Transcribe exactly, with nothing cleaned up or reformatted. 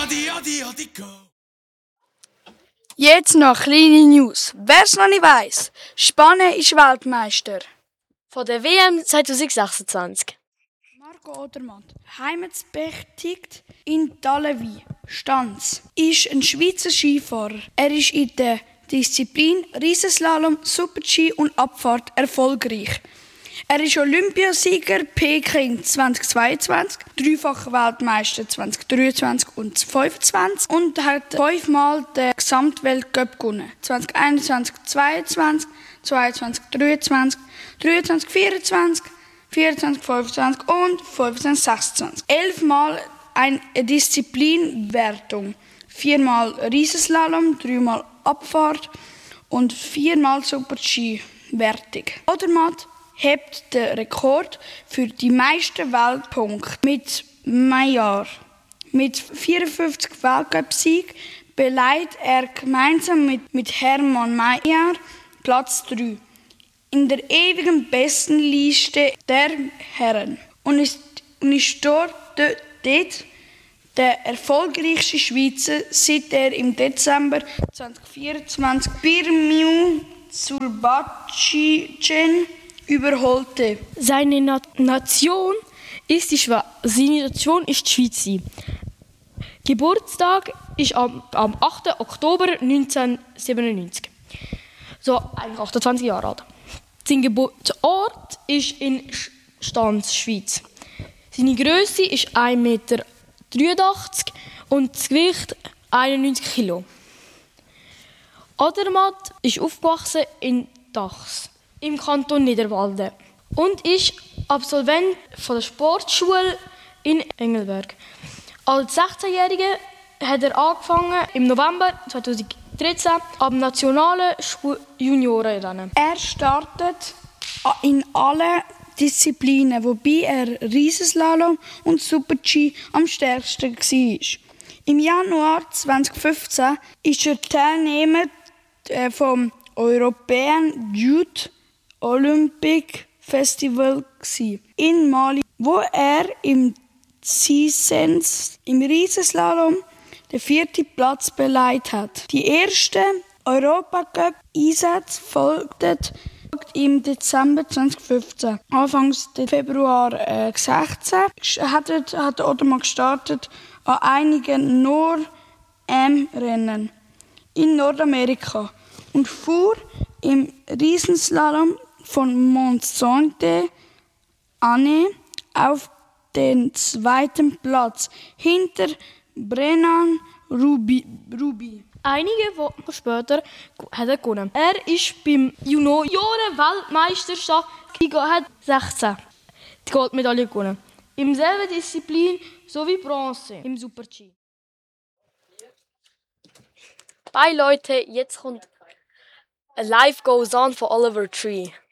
Adi, Adi, Adi, go. Jetzt noch kleine News. Wer es noch nicht weiss, Spanien ist Weltmeister. Von der W M zwanzig sechsundzwanzig. Marco Odermatt, heimatsberechtigt in Dalevi, Stanz, ist ein Schweizer Skifahrer. Er ist in der Disziplin Riesenslalom, Super-G und Abfahrt erfolgreich. Er ist Olympiasieger Peking zweitausendzweiundzwanzig, dreifacher Weltmeister zweitausenddreiundzwanzig und zweitausendfünfundzwanzig und hat fünfmal den Gesamtweltcup gewonnen. zweitausendeinundzwanzig, zweiundzwanzig, zweiundzwanzig, dreiundzwanzig, dreiundzwanzig, vierundzwanzig, vierundzwanzig, fünfundzwanzig und fünfundzwanzig, sechsundzwanzig. Elfmal eine Disziplinwertung. Viermal Riesenslalom, dreimal Abfahrt und viermal Super-G-Wertung. Odermatt hebt den Rekord für die meisten Weltpunkte mit Maillard. Mit vierundfünfzig Weltcup-Siegen beleidigt er gemeinsam mit, mit Hermann Maillard Platz drei in der ewigen Bestenliste der Herren und ist, und ist dort, dort der erfolgreichste Schweizer, seit er im Dezember zweitausendvierundzwanzig Birmiu Surbacien überholte. Seine Na- Nation ist die Schweiz. Seine Nation ist die Schweiz. Geburtstag ist am, am achten Oktober neunzehnhundertsiebenundneunzig. So, eigentlich achtundzwanzig Jahre alt. Sein Geburtsort ist in Stanz, Schweiz. Seine Größe ist ein Meter dreiundachtzig und das Gewicht einundneunzig Kilo. Odermatt ist aufgewachsen in Dachs im Kanton Niederwalden und ist Absolvent von der Sportschule in Engelberg. Als sechzehnjähriger hat er angefangen im November zweitausenddreizehn am nationalen Juniorenrennen. Er startet in allen Disziplinen, wobei er Riesenslalom und Super-G am stärksten war. Im Januar zweitausendfünfzehn ist er Teilnehmer vom European Youth Olympic Festival in Mali, wo er im Sissens im Riesenslalom den vierten Platz belegt hat. Die ersten Europacup-Einsätze folgten im Dezember zweitausendfünfzehn. Anfang Februar zweitausendsechzehn hat, hat Odermatt gestartet an einigen Nor-Am-Rennen in Nordamerika und fuhr im Riesenslalom von Mont-Saint-Anne auf den zweiten Platz hinter Brennan Ruby. Ruby. Einige Wochen später hat er gewonnen. Er ist beim Junioren-Weltmeisterschaft hat sechzehn die Goldmedaille gewonnen. Im selben Disziplin sowie Bronze im Super-G. Bye Leute, jetzt kommt A Life Goes On von Oliver Tree.